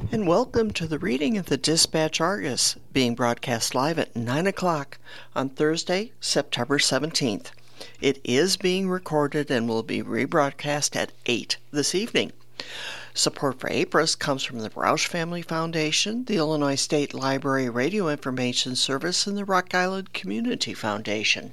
And welcome to the reading of the Dispatch Argus, being broadcast live at 9 o'clock on Thursday, September 17th. It is being recorded and will be rebroadcast at 8 this evening. Support for APRIS comes from the Roush Family Foundation, the Illinois State Library Radio Information Service, and the Rock Island Community Foundation.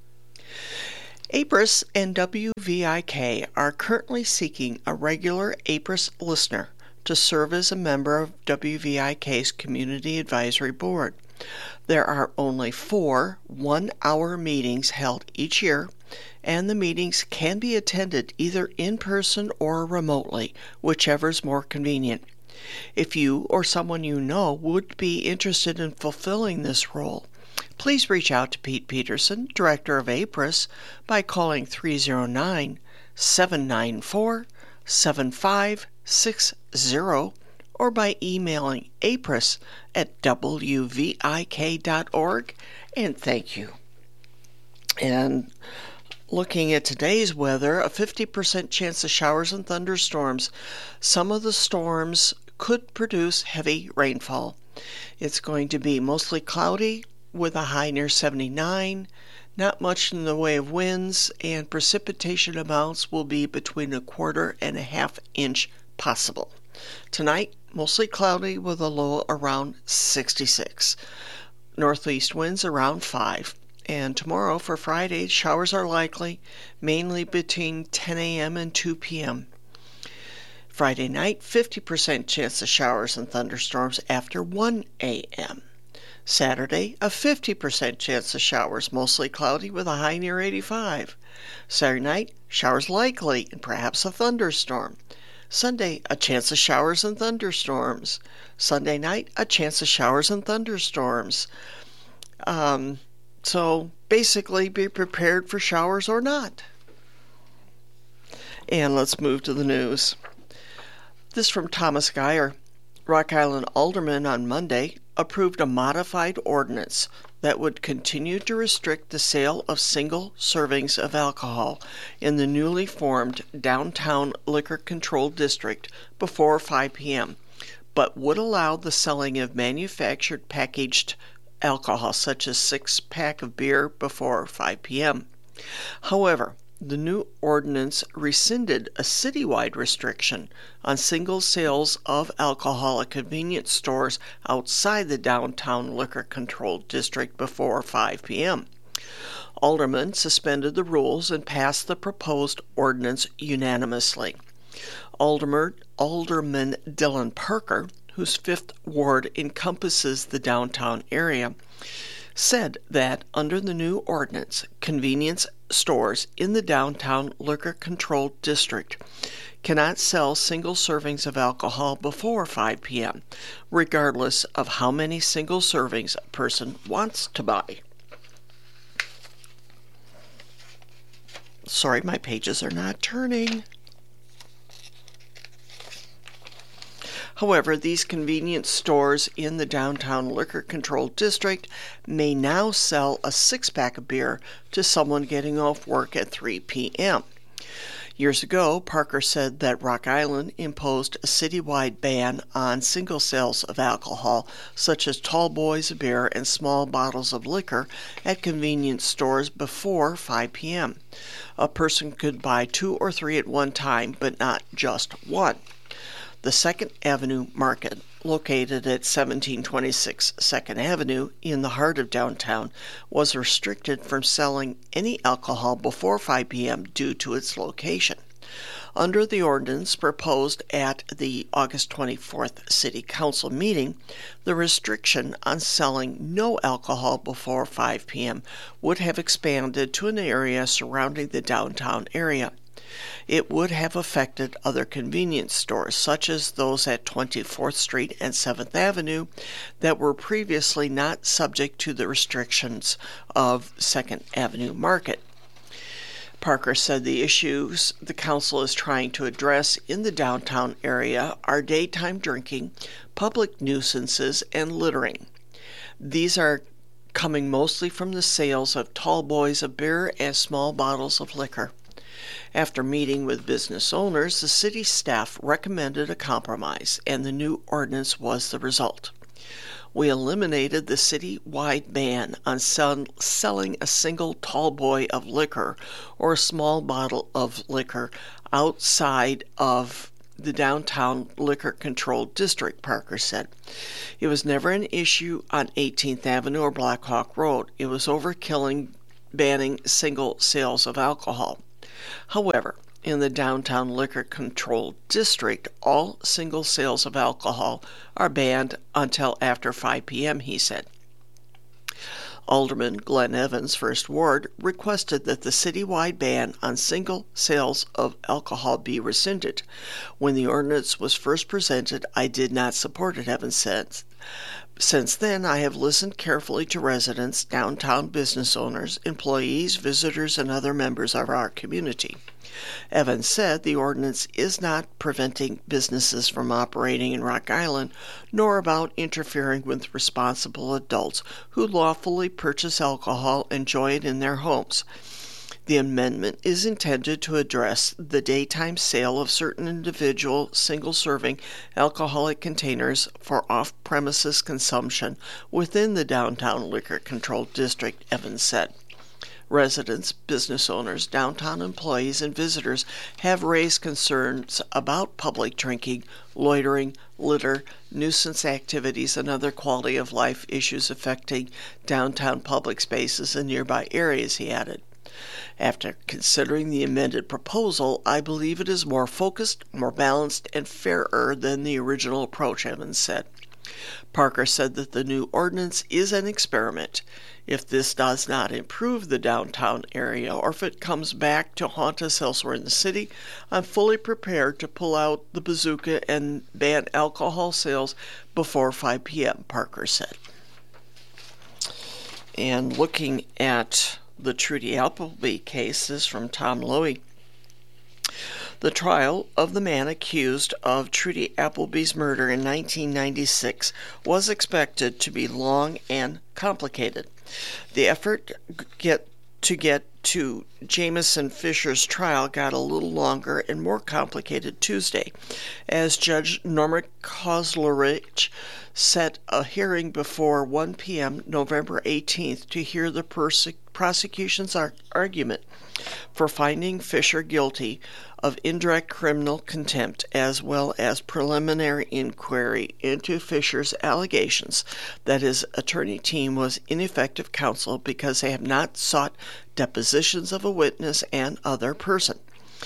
APRIS and WVIK are currently seeking a regular APRIS listener to serve as a member of WVIK's Community Advisory Board. There are only 4 one-hour meetings held each year, and the meetings can be attended either in person or remotely, whichever is more convenient. If you or someone you know would be interested in fulfilling this role, please reach out to Pete Peterson, Director of APRIS, by calling 309-794-7560 or by emailing apris@wvik.org, and thank you. And looking at today's weather, a 50% chance of showers and thunderstorms. Some of the storms could produce heavy rainfall. It's going to be mostly cloudy with a high near 79. Not much in the way of winds, and precipitation amounts will be between 1/4 and 1/2 inch possible. Tonight, mostly cloudy with a low around 66. Northeast winds around 5. And tomorrow, for Friday, showers are likely, mainly between 10 a.m. and 2 p.m. Friday night, 50% chance of showers and thunderstorms after 1 a.m. Saturday, a 50% chance of showers, mostly cloudy with a high near 85. Saturday night, showers likely and perhaps a thunderstorm. Sunday, a chance of showers and thunderstorms. Sunday night, a chance of showers and thunderstorms. So basically, be prepared for showers or not. And let's move to the news. This from Thomas Geyer. Rock Island aldermen on Monday approved a modified ordinance that would continue to restrict the sale of single servings of alcohol in the newly formed Downtown Liquor Control District before 5 p.m., but would allow the selling of manufactured packaged alcohol such as 6-pack of beer before 5 p.m. However, the new ordinance rescinded a citywide restriction on single sales of alcohol at convenience stores outside the Downtown Liquor Control District before 5 p.m. Aldermen suspended the rules and passed the proposed ordinance unanimously. Alderman Dylan Parker, whose 5th ward encompasses the downtown area, said that under the new ordinance, convenience stores in the Downtown Liquor Control District cannot sell single servings of alcohol before 5 p.m., regardless of how many single servings a person wants to buy. Sorry, my pages are not turning. However, these convenience stores in the Downtown Liquor Control District may now sell a 6-pack of beer to someone getting off work at 3 p.m. Years ago, Parker said that Rock Island imposed a citywide ban on single sales of alcohol, such as tall boys of beer and small bottles of liquor, at convenience stores before 5 p.m. A person could buy 2 or 3 at one time, but not just one. The 2nd Avenue Market, located at 1726 2nd Avenue in the heart of downtown, was restricted from selling any alcohol before 5 p.m. due to its location. Under the ordinance proposed at the August 24th City Council meeting, the restriction on selling no alcohol before 5 p.m. would have expanded to an area surrounding the downtown area. It would have affected other convenience stores, such as those at 24th Street and 7th Avenue, that were previously not subject to the restrictions of 2nd Avenue Market. Parker said the issues the council is trying to address in the downtown area are daytime drinking, public nuisances, and littering. These are coming mostly from the sales of tall boys of beer and small bottles of liquor. After meeting with business owners, the city staff recommended a compromise, and the new ordinance was the result. We eliminated the city-wide ban on selling a single tall boy of liquor or a small bottle of liquor outside of the downtown liquor control district, Parker said. It was never an issue on 18th Avenue or Black Hawk Road. It was overkill banning single sales of alcohol. However, in the downtown liquor control district, all single sales of alcohol are banned until after 5 p.m., he said. Alderman Glenn Evans, 1st Ward, requested that the citywide ban on single sales of alcohol be rescinded. When the ordinance was first presented, I did not support it, Evans said. Since then, I have listened carefully to residents, downtown business owners, employees, visitors, and other members of our community. Evans said the ordinance is not preventing businesses from operating in Rock Island, nor about interfering with responsible adults who lawfully purchase alcohol and enjoy it in their homes. The amendment is intended to address the daytime sale of certain individual single-serving alcoholic containers for off-premises consumption within the downtown liquor control district, Evans said. Residents, business owners, downtown employees, and visitors have raised concerns about public drinking, loitering, litter, nuisance activities, and other quality of life issues affecting downtown public spaces and nearby areas, he added. After considering the amended proposal, I believe it is more focused, more balanced, and fairer than the original approach, Evans said. Parker said that the new ordinance is an experiment. If this does not improve the downtown area, or if it comes back to haunt us elsewhere in the city, I'm fully prepared to pull out the bazooka and ban alcohol sales before 5 p.m., Parker said. And looking at the Trudy Appleby case is from Tom Lowy. The trial of the man accused of Trudy Appleby's murder in 1996 was expected to be long and complicated. The effort to get to Jameson Fisher's trial got a little longer and more complicated Tuesday, as Judge Norma Kozlerich set a hearing before 1 p.m. November 18th to hear the prosecution's argument for finding Fisher guilty of indirect criminal contempt, as well as preliminary inquiry into Fisher's allegations that his attorney team was ineffective counsel because they have not sought depositions of a witness and other person.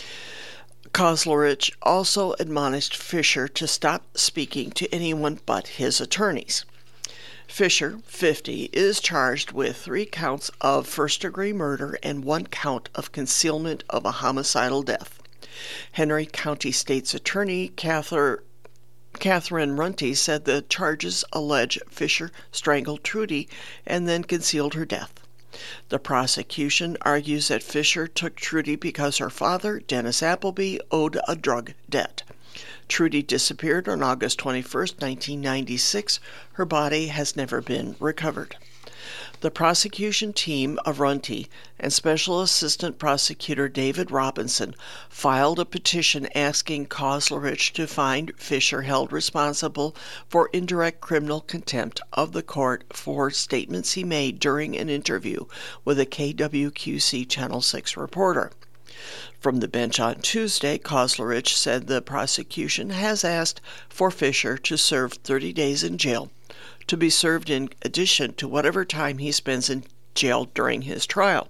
Kozlerich also admonished Fisher to stop speaking to anyone but his attorneys. Fisher, 50, is charged with 3 counts of first-degree murder and 1 count of concealment of a homicidal death. Henry County State's Attorney Catherine Runty said the charges allege Fisher strangled Trudy and then concealed her death. The prosecution argues that Fisher took Trudy because her father, Dennis Appleby, owed a drug debt. Trudy disappeared on August 21, 1996. Her body has never been recovered. The prosecution team of Runty and Special Assistant Prosecutor David Robinson filed a petition asking Kozlerich to find Fisher held responsible for indirect criminal contempt of the court for statements he made during an interview with a KWQC Channel 6 reporter. From the bench on Tuesday, Kozlerich said the prosecution has asked for Fisher to serve 30 days in jail, to be served in addition to whatever time he spends in jail during his trial.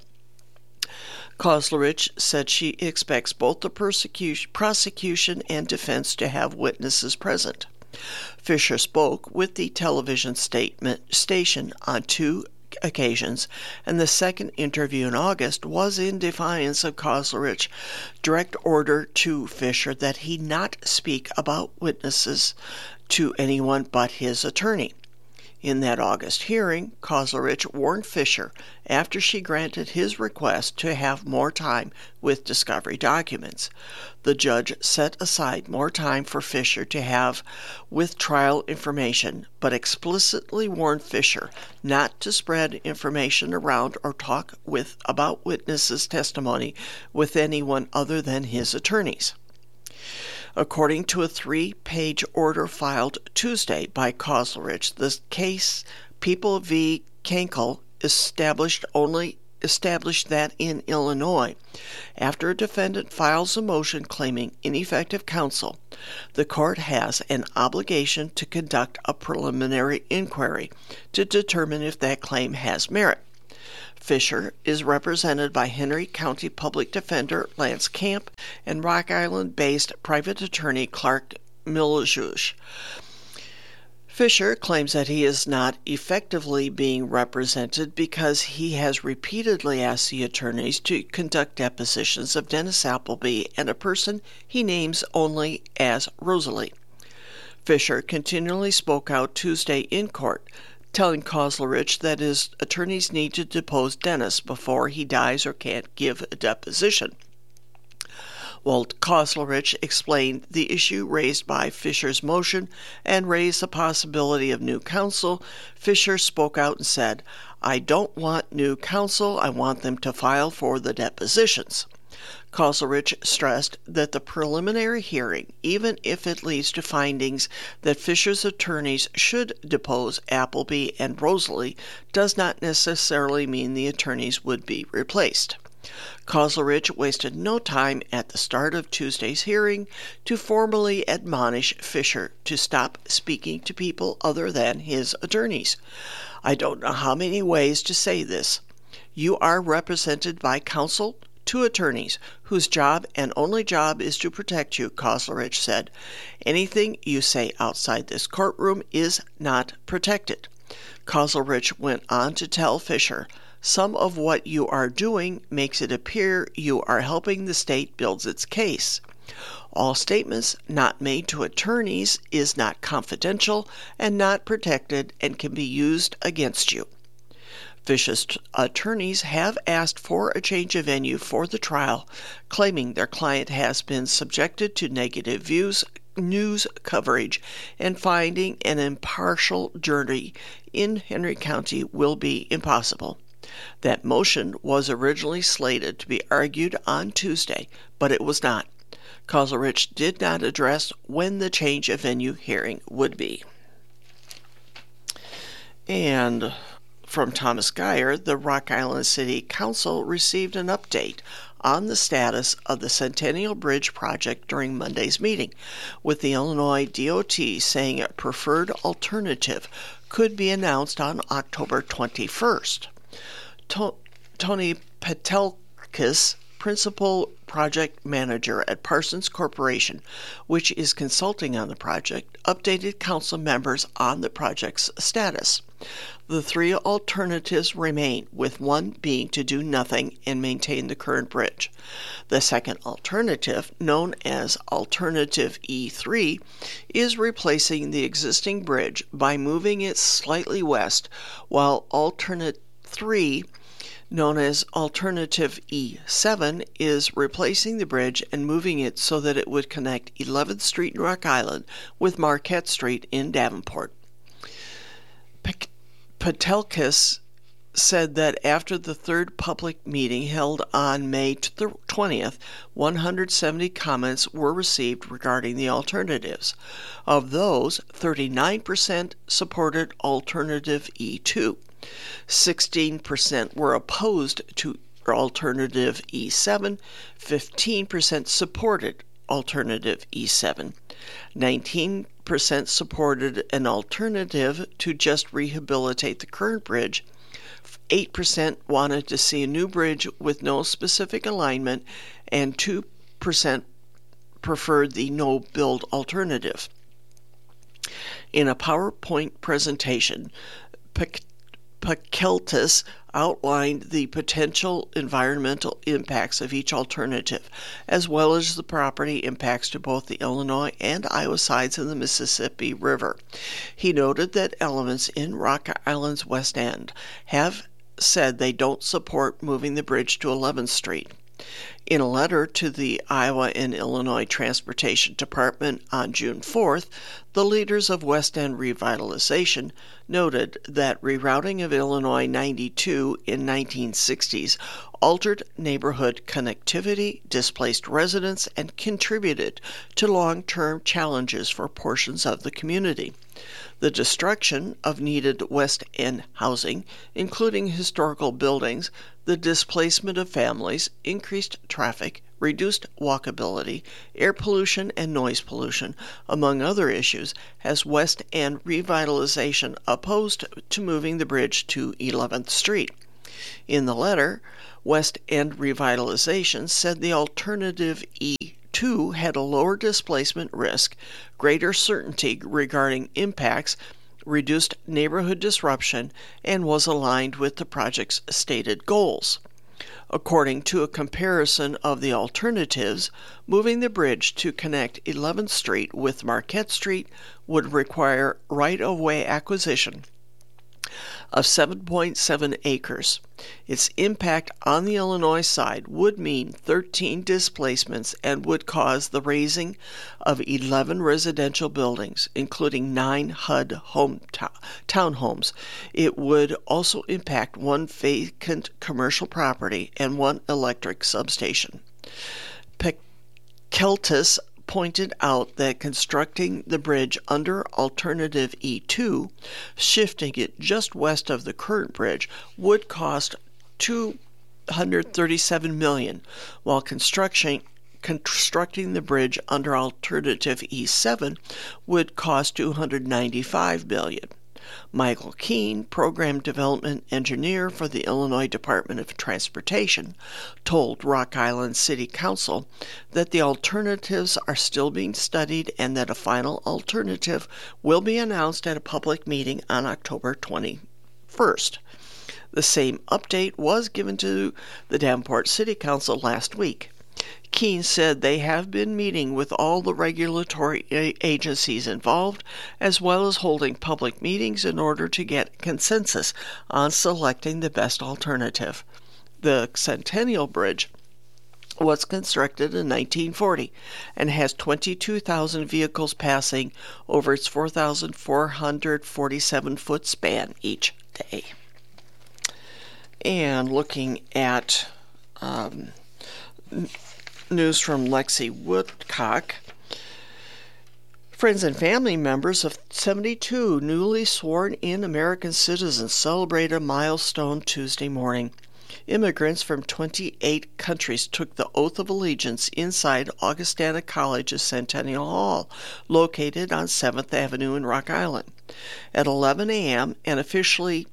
Kozlerich said she expects both the prosecution and defense to have witnesses present. Fisher spoke with the television station on 2 occasions, and the second interview in August was in defiance of Kozlerich's direct order to Fisher that he not speak about witnesses to anyone but his attorney. In that August hearing, Kozlerich warned Fisher after she granted his request to have more time with discovery documents. The judge set aside more time for Fisher to have with trial information, but explicitly warned Fisher not to spread information around or talk about witnesses' testimony with anyone other than his attorneys. According to a 3-page order filed Tuesday by Kozlerich, the case People v. Kankel established that in Illinois, after a defendant files a motion claiming ineffective counsel, the court has an obligation to conduct a preliminary inquiry to determine if that claim has merit. Fisher is represented by Henry County Public Defender Lance Camp and Rock Island-based private attorney Clark Miljush. Fisher claims that he is not effectively being represented because he has repeatedly asked the attorneys to conduct depositions of Dennis Appleby and a person he names only as Rosalie. Fisher continually spoke out Tuesday in court, telling Kozlerich that his attorneys need to depose Dennis before he dies or can't give a deposition. While Kozlerich explained the issue raised by Fisher's motion and raised the possibility of new counsel, Fisher spoke out and said, "I don't want new counsel, I want them to file for the depositions." Kozlerich stressed that the preliminary hearing, even if it leads to findings that Fisher's attorneys should depose Appleby and Rosalie, does not necessarily mean the attorneys would be replaced. Kozlerich wasted no time at the start of Tuesday's hearing to formally admonish Fisher to stop speaking to people other than his attorneys. "I don't know how many ways to say this. You are represented by counsel, 2 attorneys, whose job and only job is to protect you," Kozlerich said. "Anything you say outside this courtroom is not protected." Kozlerich went on to tell Fisher, "Some of what you are doing makes it appear you are helping the state build its case. All statements not made to attorneys is not confidential and not protected and can be used against you." Fisher's attorneys have asked for a change of venue for the trial, claiming their client has been subjected to negative news coverage, and finding an impartial jury in Henry County will be impossible. That motion was originally slated to be argued on Tuesday, but it was not. Kozlerich did not address when the change of venue hearing would be. And from Thomas Geyer, the Rock Island City Council received an update on the status of the Centennial Bridge project during Monday's meeting, with the Illinois DOT saying a preferred alternative could be announced on October 21st. Tony Petelkis, principal project manager at Parsons Corporation, which is consulting on the project, updated council members on the project's status. The 3 alternatives remain, with one being to do nothing and maintain the current bridge. The second alternative, known as Alternative E3, is replacing the existing bridge by moving it slightly west, while Alternate 3, known as Alternative E7, is replacing the bridge and moving it so that it would connect 11th Street in Rock Island with Marquette Street in Davenport. Petelkis said that after the third public meeting held on May 20th, 170 comments were received regarding the alternatives. Of those, 39% supported Alternative E2. 16% were opposed to Alternative E7, 15% supported Alternative E7, 19% supported an alternative to just rehabilitate the current bridge, 8% wanted to see a new bridge with no specific alignment, and 2% preferred the no-build alternative. In a PowerPoint presentation, Pakeltis outlined the potential environmental impacts of each alternative, as well as the property impacts to both the Illinois and Iowa sides of the Mississippi River. He noted that elements in Rock Island's West End have said they don't support moving the bridge to 11th Street. In a letter to the Iowa and Illinois Transportation Department on June 4th, the leaders of West End Revitalization noted that rerouting of Illinois 92 in 1960s altered neighborhood connectivity, displaced residents, and contributed to long-term challenges for portions of the community. The destruction of needed West End housing, including historical buildings, the displacement of families, increased traffic, reduced walkability, air pollution, and noise pollution, among other issues, has West End Revitalization opposed to moving the bridge to 11th Street. In the letter, West End Revitalization said the alternative E2 had a lower displacement risk, greater certainty regarding impacts, reduced neighborhood disruption, and was aligned with the project's stated goals. According to a comparison of the alternatives, moving the bridge to connect 11th Street with Marquette Street would require right-of-way acquisition of 7.7 acres. Its impact on the Illinois side would mean 13 displacements and would cause the razing of 11 residential buildings, including 9 HUD townhomes. It would also impact 1 vacant commercial property and 1 electric substation. Pakeltis pointed out that constructing the bridge under Alternative E2, shifting it just west of the current bridge, would cost $237 million, while constructing the bridge under Alternative E7 would cost $295 million. Michael Keene, Program Development Engineer for the Illinois Department of Transportation, told Rock Island City Council that the alternatives are still being studied and that a final alternative will be announced at a public meeting on October 21st. The same update was given to the Davenport City Council last week. Keene said they have been meeting with all the regulatory agencies involved, as well as holding public meetings in order to get consensus on selecting the best alternative. The Centennial Bridge was constructed in 1940 and has 22,000 vehicles passing over its 4,447-foot span each day. And looking at news from Lexi Woodcock. Friends and family members of 72 newly sworn-in American citizens celebrate a milestone Tuesday morning. Immigrants from 28 countries took the oath of allegiance inside Augustana College's Centennial Hall, located on 7th Avenue in Rock Island. At 11 a.m. and officially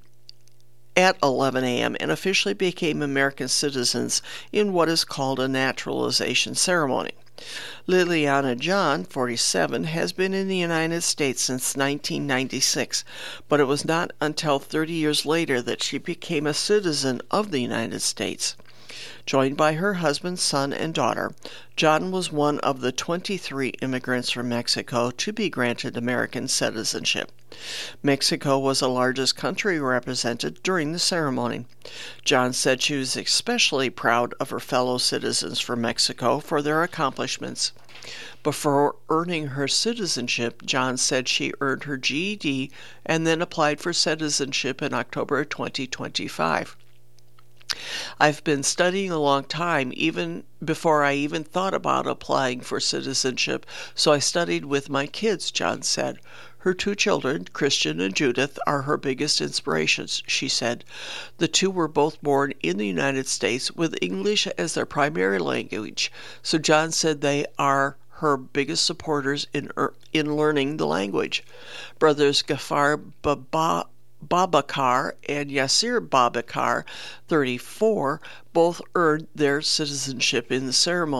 became American citizens in what is called a naturalization ceremony. Liliana John, 47, has been in the United States since 1996, but it was not until 30 years later that she became a citizen of the United States. Joined by her husband, son, and daughter, John was one of the 23 immigrants from Mexico to be granted American citizenship. Mexico was the largest country represented during the ceremony. John said she was especially proud of her fellow citizens from Mexico for their accomplishments. Before earning her citizenship, John said she earned her GED and then applied for citizenship in October 2025. I've been studying a long time, even before I even thought about applying for citizenship, so I studied with my kids, John said. Her 2 children, Christian and Judith, are her biggest inspirations, she said. The 2 were both born in the United States with English as their primary language, so John said they are her biggest supporters in learning the language. Brothers Gafar Babakar and Yasir Babakar, 34, both earned their citizenship in the ceremony.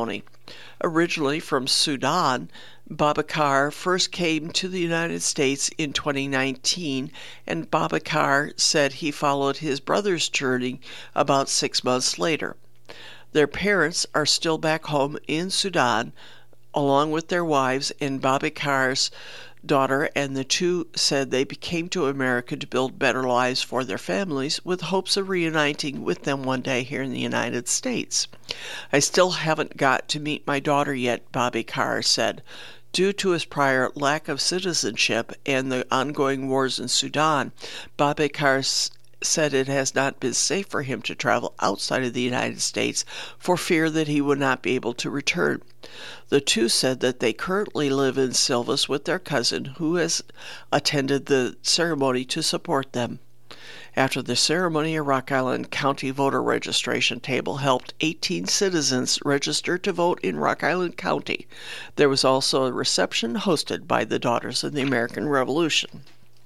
Originally from Sudan, Babacar first came to the United States in 2019, and Babacar said he followed his brother's journey about 6 months later. Their parents are still back home in Sudan, along with their wives and Babacar's daughter, and the two said they came to America to build better lives for their families with hopes of reuniting with them one day here in the United States. I still haven't got to meet my daughter yet, Babacar said. Due to his prior lack of citizenship and the ongoing wars in Sudan, Babacar said it has not been safe for him to travel outside of the United States for fear that he would not be able to return. The two said that they currently live in Silvis with their cousin, who has attended the ceremony to support them. After the ceremony, a Rock Island County voter registration table helped 18 citizens register to vote in Rock Island County. There was also a reception hosted by the Daughters of the American Revolution.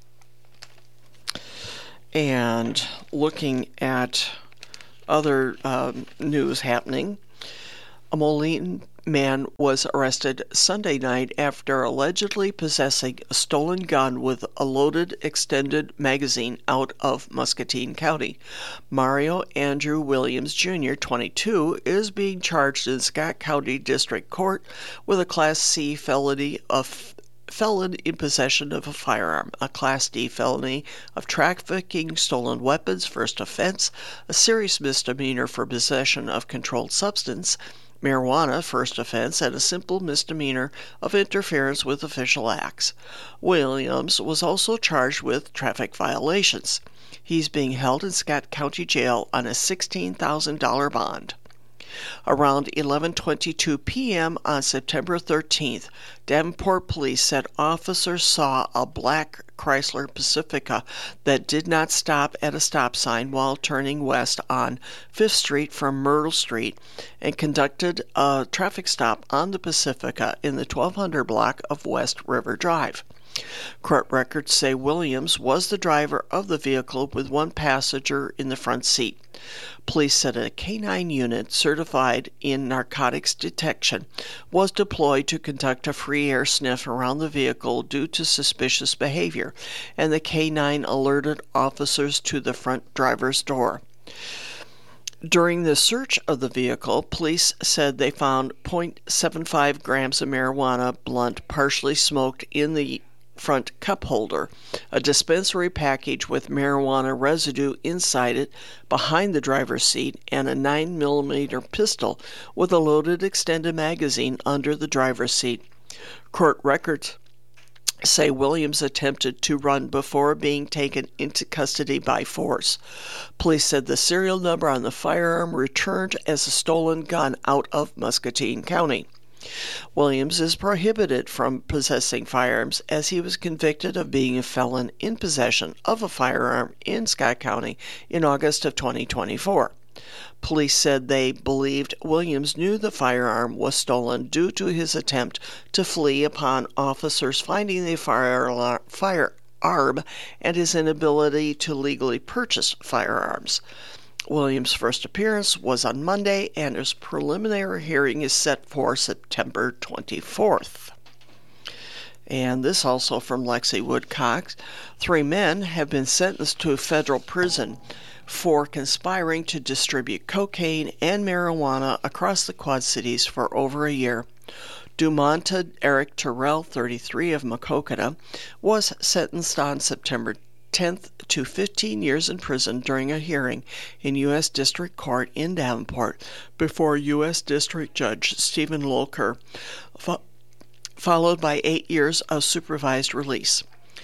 And looking at other news happening, a Moline man was arrested Sunday night after allegedly possessing a stolen gun with a loaded extended magazine out of Muscatine County. Mario Andrew Williams Jr., 22, is being charged in Scott County District Court with a Class C felony of felon in possession of a firearm, a Class D felony of trafficking stolen weapons, first offense, a serious misdemeanor for possession of controlled substance, marijuana, first offense, and a simple misdemeanor of interference with official acts. Williams was also charged with traffic violations. He's being held in Scott County Jail on a $16,000 bond. Around 11:22 p.m. on September 13th, Davenport police said officers saw a black Chrysler Pacifica that did not stop at a stop sign while turning west on 5th Street from Myrtle Street and conducted a traffic stop on the Pacifica in the 1200 block of West River Drive. Court records say Williams was the driver of the vehicle with one passenger in the front seat. Police said a K-9 unit certified in narcotics detection was deployed to conduct a free air sniff around the vehicle due to suspicious behavior, and the K-9 alerted officers to the front driver's door. During the search of the vehicle, police said they found .75 grams of marijuana blunt partially smoked in the front cup holder, a dispensary package with marijuana residue inside it behind the driver's seat, and a 9mm pistol with a loaded extended magazine under the driver's seat. Court records say Williams attempted to run before being taken into custody by force. Police said the serial number on the firearm returned as a stolen gun out of Muscatine County. Williams is prohibited from possessing firearms as he was convicted of being a felon in possession of a firearm in Scott County in August of 2024. Police said they believed Williams knew the firearm was stolen due to his attempt to flee upon officers finding the firearm and his inability to legally purchase firearms. Williams' first appearance was on Monday, and his preliminary hearing is set for September 24th. And this also from Lexi Woodcock. 3 men have been sentenced to federal prison for conspiring to distribute cocaine and marijuana across the Quad Cities for over a year. Dumonta Eric Terrell, 33, of Maquoketa, was sentenced on September 10th to 15 years in prison during a hearing in U.S. District Court in Davenport before U.S. District Judge Stephen Lolker, followed by 8 years of supervised release.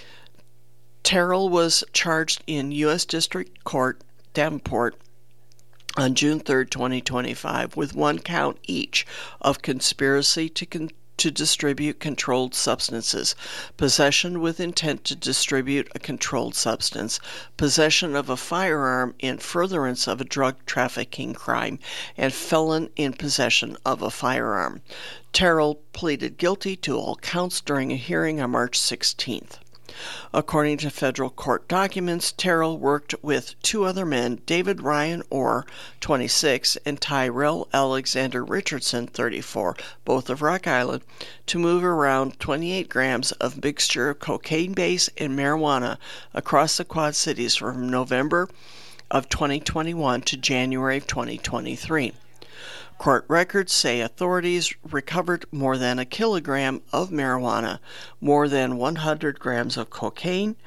Terrell was charged in U.S. District Court, Davenport, on June 3, 2025, with 1 count each of conspiracy to distribute controlled substances, possession with intent to distribute a controlled substance, possession of a firearm in furtherance of a drug trafficking crime, and felon in possession of a firearm. Terrell pleaded guilty to all counts during a hearing on March 16th. According to federal court documents, Terrell worked with two other men, David Ryan Orr, 26, and Tyrell Alexander Richardson, 34, both of Rock Island, to move around 28 grams of mixture of cocaine base and marijuana across the Quad Cities from November of 2021 to January of 2023. Court records say authorities recovered more than a kilogram of marijuana, more than 100 grams of cocaine,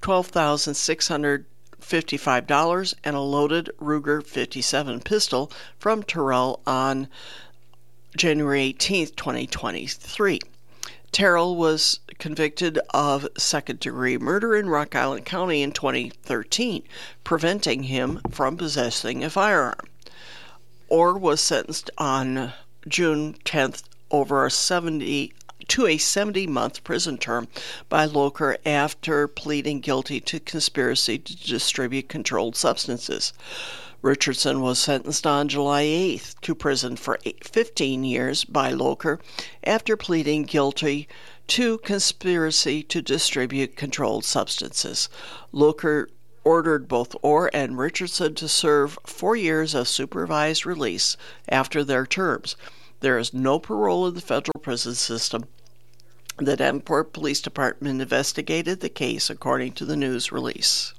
$12,655, and a loaded Ruger 57 pistol from Terrell on January 18, 2023. Terrell was convicted of second-degree murder in Rock Island County in 2013, preventing him from possessing a firearm. Orr was sentenced on June 10th to a 70-month prison term by Locher after pleading guilty to conspiracy to distribute controlled substances. Richardson was sentenced on July 8th to prison for 15 years by Locher after pleading guilty to conspiracy to distribute controlled substances. Locher ordered both Orr and Richardson to serve 4 years of supervised release after their terms. There is no parole in the federal prison system. The Davenport Police Department investigated the case, according to the news release.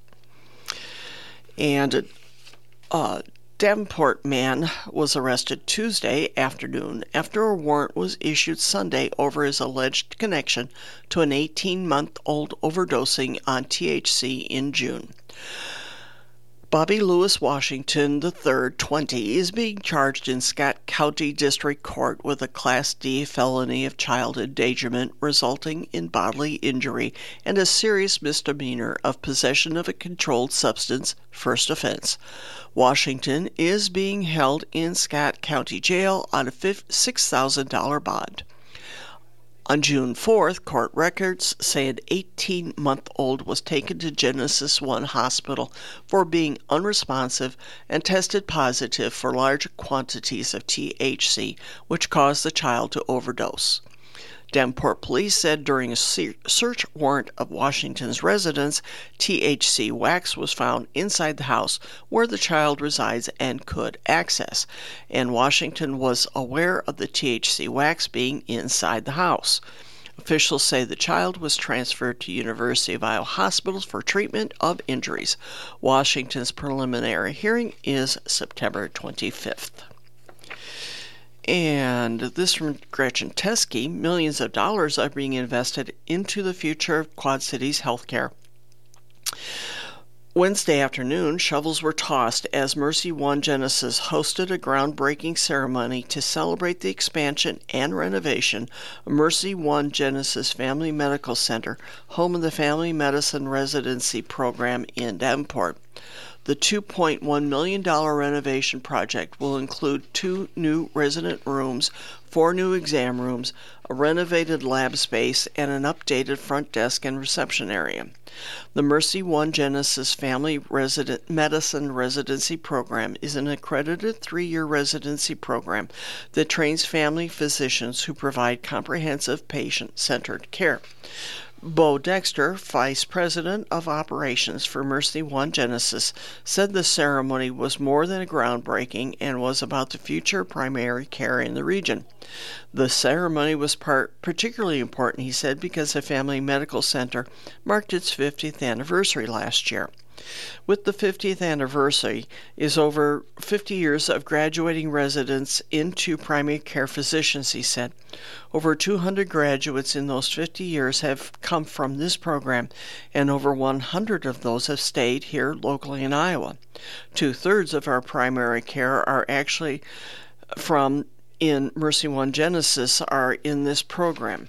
And Davenport man was arrested Tuesday afternoon after a warrant was issued Sunday over his alleged connection to an 18-month-old overdosing on THC in June. Bobby Lewis Washington III, 20, is being charged in Scott County District Court with a Class D felony of child endangerment resulting in bodily injury and a serious misdemeanor of possession of a controlled substance, first offense. Washington is being held in Scott County Jail on a $6,000 bond. On June 4th, court records say an 18-month-old was taken to Genesis One Hospital for being unresponsive and tested positive for large quantities of THC, which caused the child to overdose. Davenport police said during a search warrant of Washington's residence, THC wax was found inside the house where the child resides and could access, and Washington was aware of the THC wax being inside the house. Officials say the child was transferred to University of Iowa hospitals for treatment of injuries. Washington's preliminary hearing is September 25th. And this from Gretchen Teske, millions of dollars are being invested into the future of Quad Cities healthcare. Wednesday afternoon, shovels were tossed as Mercy One Genesis hosted a groundbreaking ceremony to celebrate the expansion and renovation of Mercy One Genesis Family Medical Center, home of the Family Medicine Residency Program in Davenport. The $2.1 million renovation project will include 2 new resident rooms, 4 new exam rooms, a renovated lab space, and an updated front desk and reception area. The Mercy One Genesis Family Medicine Residency Program is an accredited 3-year residency program that trains family physicians who provide comprehensive patient-centered care. Bo Dexter, Vice President of Operations for Mercy One Genesis, said the ceremony was more than a groundbreaking and was about the future of primary care in the region. The ceremony was particularly important, he said, because the Family Medical Center marked its 50th anniversary last year. With the 50th anniversary is over 50 years of graduating residents into primary care physicians, he said. Over 200 graduates in those 50 years have come from this program, and over 100 of those have stayed here locally in Iowa. 2/3 of our primary care are actually in Mercy One Genesis are in this program.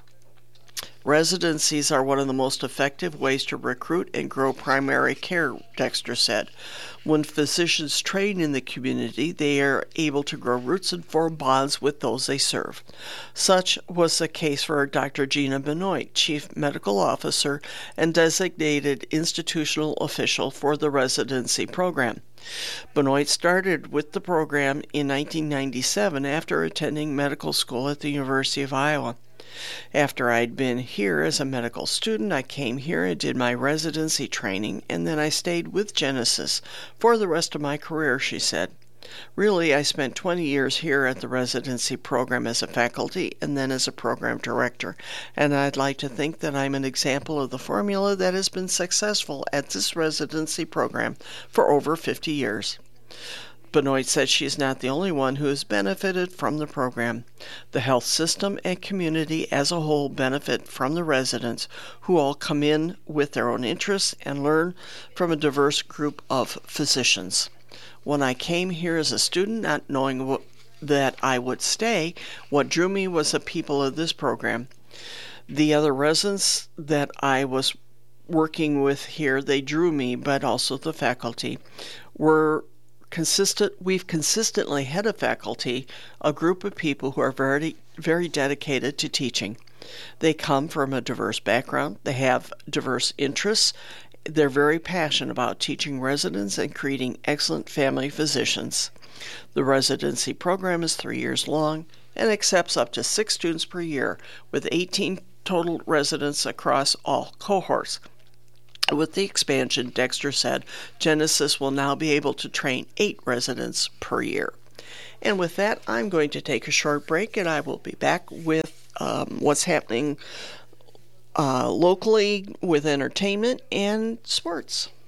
Residencies are one of the most effective ways to recruit and grow primary care, Dexter said. When physicians train in the community, they are able to grow roots and form bonds with those they serve. Such was the case for Dr. Gina Benoit, Chief Medical Officer and designated institutional official for the residency program. Benoit started with the program in 1997 after attending medical school at the University of Iowa. After I'd been here as a medical student, I came here and did my residency training, and then I stayed with Genesis for the rest of my career, she said. Really, I spent 20 years here at the residency program as a faculty and then as a program director, and I'd like to think that I'm an example of the formula that has been successful at this residency program for over 50 years. Benoit said she is not the only one who has benefited from the program. The health system and community as a whole benefit from the residents, who all come in with their own interests and learn from a diverse group of physicians. When I came here as a student, not knowing that I would stay, what drew me was the people of this program. The other residents that I was working with here, they drew me, but also the faculty. We've consistently had a faculty, a group of people who are very, very dedicated to teaching. They come from a diverse background. They have diverse interests. They're very passionate about teaching residents and creating excellent family physicians. The residency program is 3 years long and accepts up to 6 students per year, with 18 total residents across all cohorts. With the expansion, Dexter said, Genesis will now be able to train 8 residents per year. And with that, I'm going to take a short break, and I will be back with what's happening locally with entertainment and sports.